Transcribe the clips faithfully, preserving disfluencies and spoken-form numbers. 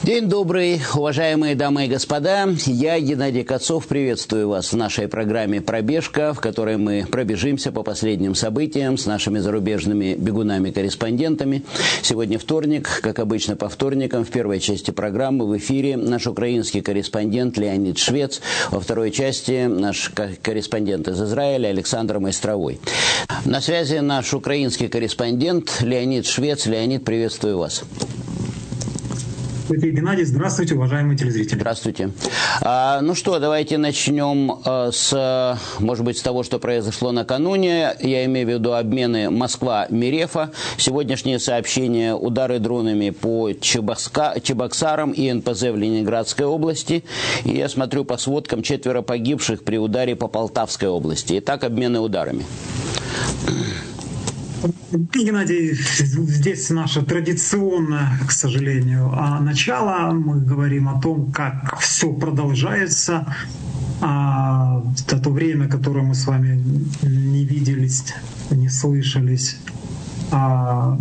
День добрый, уважаемые дамы и господа. Я, Геннадий Кацов, приветствую вас в нашей программе «Пробежка», в которой мы пробежимся по последним событиям с нашими зарубежными бегунами-корреспондентами. Сегодня вторник, как обычно по вторникам, в первой части программы в эфире наш украинский корреспондент Леонид Швец, во второй части наш корреспондент из Израиля Александр Майстровой. На связи наш украинский корреспондент Леонид Швец. Леонид, приветствую вас. Здравствуйте, Геннадий. Здравствуйте, уважаемые телезрители. Здравствуйте. А, ну что, давайте начнем а, с, может быть, с того, что произошло накануне. Я имею в виду обмены Москва-Мерефа. Сегодняшние сообщения: удары дронами по Чебокска, Чебоксарам и эн пэ зэ в Ленинградской области. И я смотрю по сводкам: четверо погибших при ударе по Полтавской области. Итак, обмены ударами. Геннадий, здесь наше традиционное, к сожалению, начало. Мы говорим о том, как все продолжается. А за то время, которое мы с вами не виделись, не слышались, а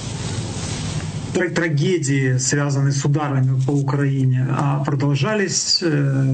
трагедии, связанные с ударами по Украине, продолжались.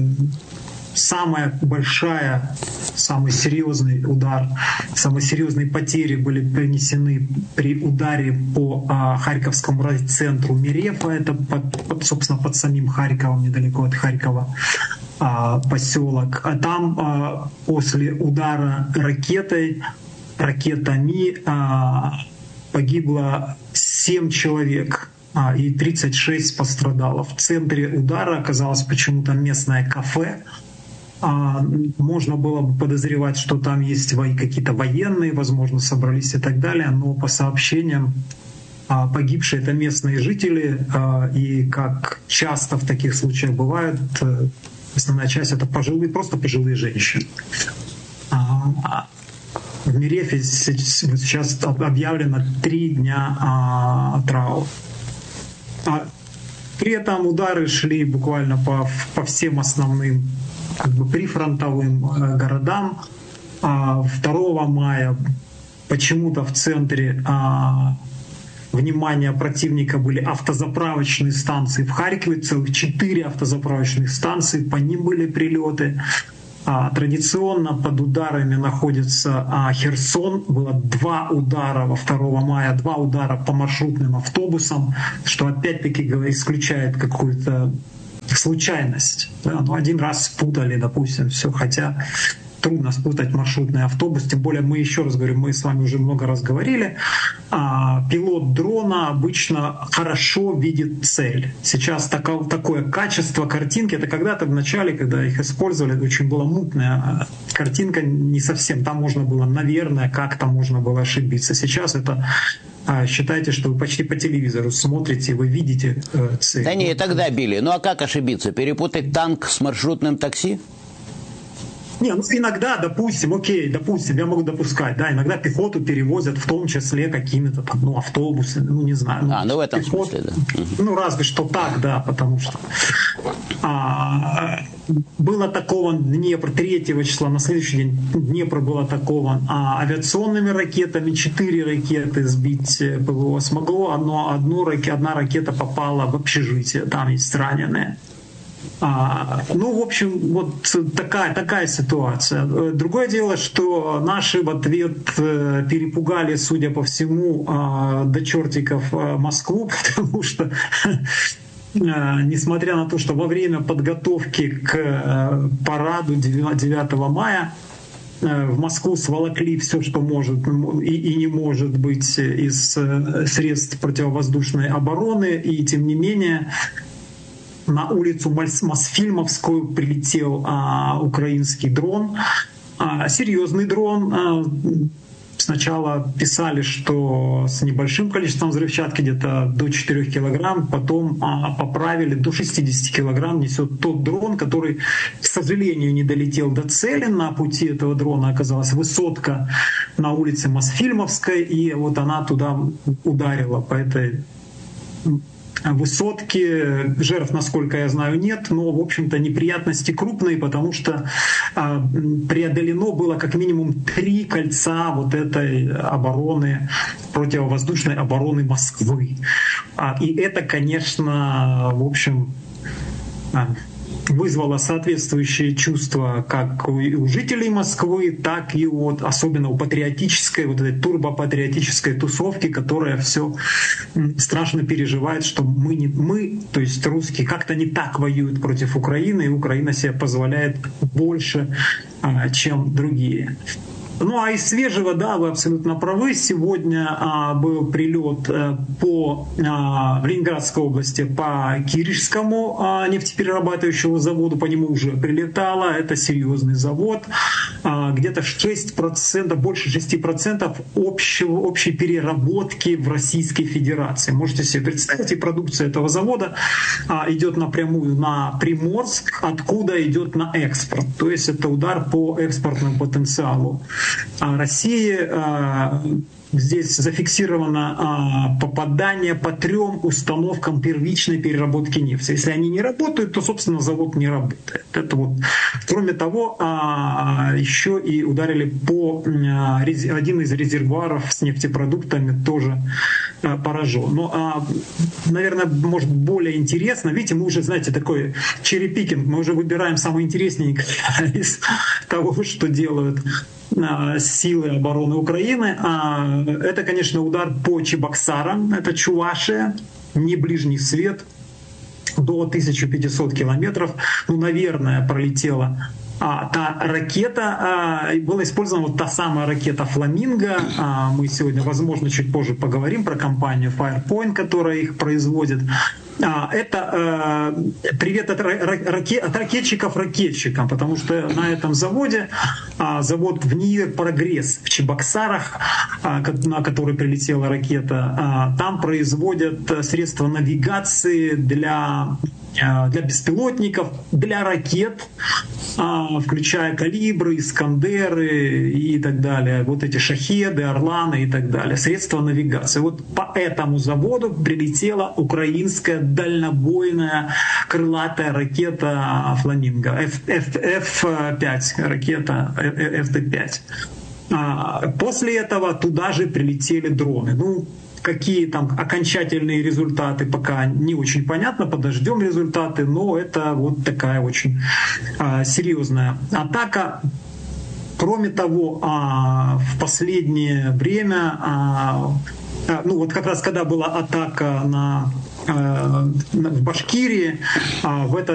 Самая большая, самый серьезный удар, самые серьезные потери были принесены при ударе по а, Харьковскому райцентру Мерефа. Это, под, под, собственно, под самим Харьковом, недалеко от Харькова, а, поселок. А там а, после удара ракетой, ракетами а, погибло семь человек. А, и тридцать шесть пострадало. В центре удара оказалось почему-то местное кафе. А, можно было бы подозревать, что там есть какие-то военные, возможно, собрались и так далее, но по сообщениям а, погибшие — это местные жители, а, и как часто в таких случаях бывает, основная часть — это пожилые, просто пожилые женщины. А, в Мерефе сейчас объявлено три дня а, траура. А, при этом удары шли буквально по, по всем основным, как бы, прифронтовым э, городам. А второго мая почему-то в центре а, внимания противника были автозаправочные станции в Харькове, целых четыре автозаправочных станции, по ним были прилеты. А, традиционно под ударами находится а, Херсон. Было два удара во второго мая, два удара по маршрутным автобусам, что опять-таки исключает какую-то случайность. Да? Ну, один раз спутали, допустим, все, хотя трудно спутать маршрутный автобус, тем более мы, еще раз говорю, мы с вами уже много раз говорили, а, пилот дрона обычно хорошо видит цель. Сейчас тако, такое качество картинки, это когда-то в начале, когда их использовали, очень была мутная картинка, не совсем, там можно было, наверное, как-то можно было ошибиться. Сейчас это А считайте, что вы почти по телевизору смотрите, вы видите э, цель. Да не, тогда били. Ну а как ошибиться? Перепутать танк с маршрутным такси? Не, ну иногда, допустим, окей, допустим, я могу допускать, да, иногда пехоту перевозят в том числе какими-то там, ну, автобусами, ну, не знаю. Ну, а, ну в этом пехот, смысле, да. Ну, разве что так, да, потому что а, был атакован Днепр третьего числа, на следующий день Днепр был атакован а, авиационными ракетами, четыре ракеты сбить ПВО смогло, одно, одну, одна ракета попала в общежитие, там есть раненые. А, ну, в общем, вот такая, такая ситуация. Другое дело, что наши в ответ перепугали, судя по всему, до чертиков Москву, потому что, несмотря на то, что во время подготовки к параду девятого мая в Москву сволокли все, что может и, и не может быть из средств противовоздушной обороны, и тем не менее на улицу Мосфильмовскую прилетел а, украинский дрон, а, серьезный дрон. А, сначала писали, что с небольшим количеством взрывчатки, где-то до четырёх килограмм, потом а, поправили, до шестидесяти килограмм несет тот дрон, который, к сожалению, не долетел до цели. На пути этого дрона оказалась высотка на улице Мосфильмовской, и вот она туда ударила по этой высотки. Жертв, насколько я знаю, нет, но, в общем-то, неприятности крупные, потому что преодолено было как минимум три кольца вот этой обороны, противовоздушной обороны Москвы. И это, конечно, в общем, вызвало соответствующие чувства как у жителей Москвы, так и вот особенно у патриотической, вот этой турбопатриотической тусовки, которая все страшно переживает, что мы, не, мы, то есть русские, как-то не так воюют против Украины, и Украина себе позволяет больше, чем другие. Ну а из свежего, да, вы абсолютно правы. Сегодня а, был прилет а, по а, в Ленинградской области по Киришскому а, нефтеперерабатывающему заводу. По нему уже прилетало. Это серьезный завод. А, где-то шесть процентов, больше шести процентов общего, общей переработки в Российской Федерации. Можете себе представить, и продукция этого завода а, идет напрямую на Приморск, откуда идет на экспорт. То есть это удар по экспортному потенциалу России. Здесь зафиксировано попадание по трем установкам первичной переработки нефти. Если они не работают, то, собственно, завод не работает. Это вот. Кроме того, еще и ударили по один из резервуаров с нефтепродуктами, тоже поражен. Но, наверное, может более интересно. Видите, мы уже, знаете, такой черепикинг, мы уже выбираем самое интересненькое из того, что делают силы обороны Украины. Это, конечно, удар по Чебоксарам, это Чувашия, не ближний свет, до тысяча пятьсот километров. Ну, наверное, пролетела а, та ракета, а, была использована вот та самая ракета «Фламинго». А, мы сегодня, возможно, чуть позже поговорим про компанию Firepoint, которая их производит. Это э, привет от, раке, от ракетчиков ракетчикам, потому что на этом заводе, э, завод в НИИ «Прогресс» в Чебоксарах, э, на который прилетела ракета, э, там производят средства навигации для, э, для беспилотников, для ракет, э, включая «Калибры», «Искандеры» и так далее, вот эти «Шахеды», «Орланы» и так далее, средства навигации. Вот по этому заводу прилетела украинская дальнобойная крылатая ракета «Фламинго», эф пять, ракета эф пять. После этого туда же прилетели дроны. Ну, какие там окончательные результаты, пока не очень понятно, подождем результаты, но это вот такая очень серьезная атака. Кроме того, в последнее время, ну вот как раз когда была атака на в Башкирии, в этот